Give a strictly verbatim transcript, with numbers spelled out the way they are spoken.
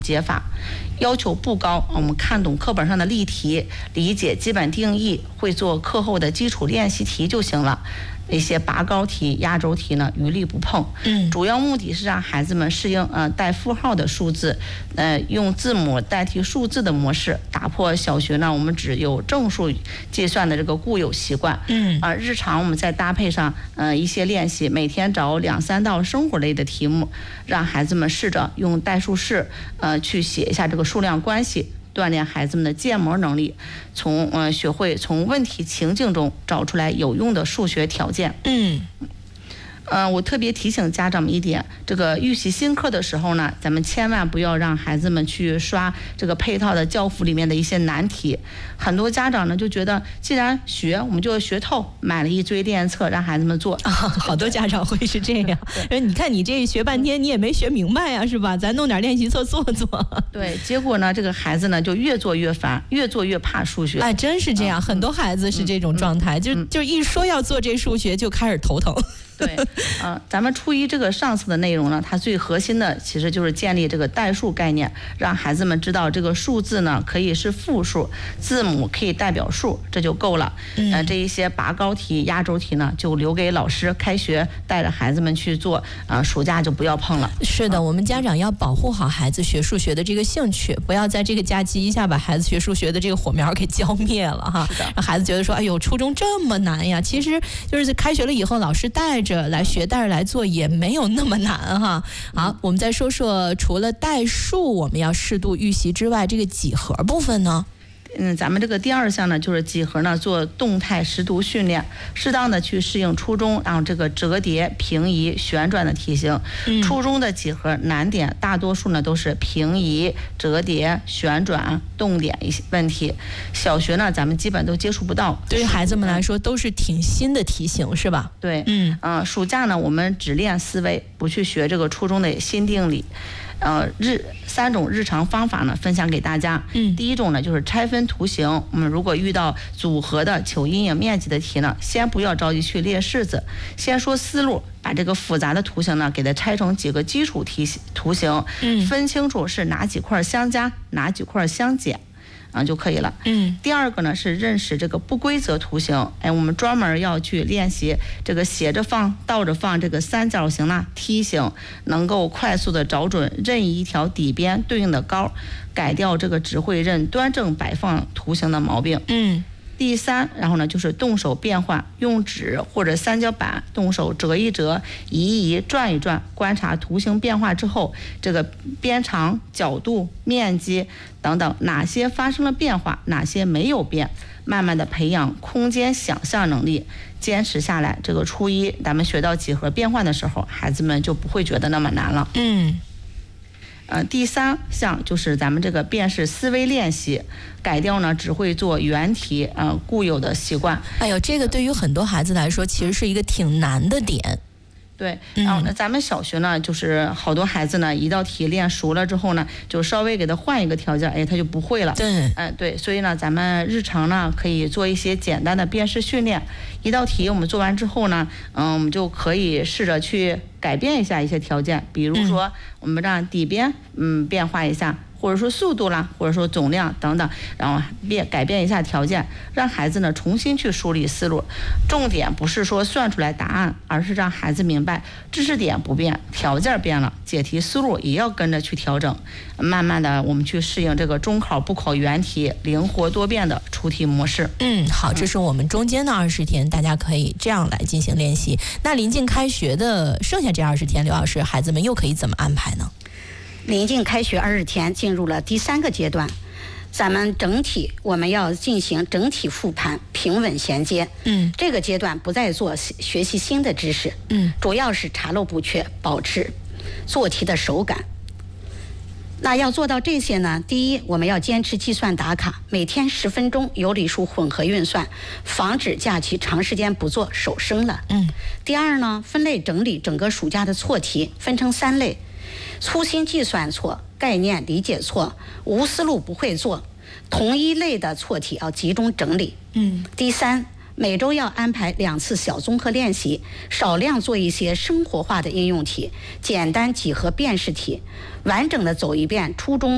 解法，要求不高，我们看懂课本上的例题，理解基本定义，会做课后的基础练习题就行了。一些拔高题、压轴题呢，余力不碰。 嗯， 主要目的是让孩子们适应呃带负号的数字，呃用字母代替数字的模式，打破小学呢我们只有正数计算的这个固有习惯。 嗯， 啊、呃，日常我们再搭配上呃一些练习，每天找两三道生活类的题目，让孩子们试着用代数式呃去写一下这个数量关系。锻炼孩子们的建模能力，从呃学会从问题情境中找出来有用的数学条件。 嗯。 呃，我特别提醒家长们一点，这个预习新课的时候呢，咱们千万不要让孩子们去刷这个配套的教辅里面的一些难题。很多家长呢就觉得，既然学我们就学透，买了一堆练册让孩子们做。 啊，好多家长会是这样。你看你这学半天，你也没学明白呀、啊，是吧？咱弄点练习册做做。 对，结果呢，这个孩子呢就越做越烦，越做越怕数学。 哎，真是这样，嗯、很多孩子是这种状态，嗯、就、嗯、就一说要做这数学就开始头疼。 对，呃，咱们初一这个上册的内容呢，它最核心的其实就是建立这个代数概念，让孩子们知道这个数字呢可以是复数，字母可以代表数，这就够了。嗯、呃，这一些拔高题、压轴题呢，就留给老师开学带着孩子们去做，啊、呃，暑假就不要碰了。 是的，我们家长要保护好孩子学数学的这个兴趣，不要在这个假期一下把孩子学数学的这个火苗给浇灭了哈。让孩子觉得说，哎呦，初中这么难呀！其实就是开学了以后，老师带着来学带着来做也没有那么难哈。好，我们再说说除了代数我们要适度预习之外，这个几何部分呢？ 嗯，咱们这个第二项呢，就是几何呢做动态识读训练，适当的去适应初中让这个折叠、平移、旋转的题型。嗯、初中的几何难点大多数呢都是平移、折叠、旋转、动点一些问题。小学呢咱们基本都接触不到， 对于孩子们来说都是挺新的题型，是吧？ 对，嗯，呃，暑假呢我们只练思维，不去学这个初中的新定理。呃，日三种日常方法呢，分享给大家。嗯，第一种呢就是拆分图形。我们如果遇到组合的求阴影面积的题呢，先不要着急去列式子，先说思路，把这个复杂的图形呢给它拆成几个基础题图形，嗯，分清楚是哪几块相加，哪几块相减。啊就可以了。嗯，第二个呢是认识这个不规则图形。哎，我们专门要去练习这个斜着放、倒着放这个三角形啦、梯形，能够快速的找准任意一条底边对应的高，改掉这个只会认端正摆放图形的毛病。嗯。第三，然后呢就是动手变换，用纸或者三角板动手折一折、移一移、转一转，观察图形变化之后，这个边长、角度、面积等等哪些发生了变化，哪些没有变，慢慢的培养空间想象能力，坚持下来，这个初一咱们学到几何变换的时候，孩子们就不会觉得那么难了。嗯。呃，第三项就是咱们这个辨识思维练习，改掉呢只会做原题，呃，固有的习惯。 哎呦，这个对于很多孩子来说，其实是一个挺难的点。 对，然后呢，咱们小学呢，就是好多孩子呢，一道题练熟了之后呢，就稍微给他换一个条件，哎，他就不会了。对，嗯、呃，对，所以呢，咱们日常呢可以做一些简单的辨识训练。一道题我们做完之后呢，嗯，我们就可以试着去改变一下一些条件，比如说我们让底边嗯变化一下。或者说速度啦，或者说总量等等，然后变改变一下条件，让孩子呢重新去梳理思路。重点不是说算出来答案，而是让孩子明白知识点不变，条件变了，解题思路也要跟着去调整。慢慢的，我们去适应这个中考不考原题，灵活多变的出题模式。 嗯，好，这是我们中间的二十天，大家可以这样来进行练习。那临近开学的剩下这二十天，刘老师，孩子们又可以怎么安排呢？ 临近开学二十天，进入了第三个阶段，咱们整体我们要进行整体复盘，平稳衔接。嗯，这个阶段不再做学习新的知识，嗯，主要是查漏补缺，保持做题的手感。那要做到这些呢，第一，我们要坚持计算打卡，每天十分钟有理数混合运算，防止假期长时间不做手生了。嗯。第二呢，分类整理整个暑假的错题，分成三类。粗心计算错、概念理解错、无思路不会做，同一类的错题要集中整理。嗯。第三，每周要安排两次小综合练习，少量做一些生活化的应用题，简单几何辨识题，完整的走一遍初中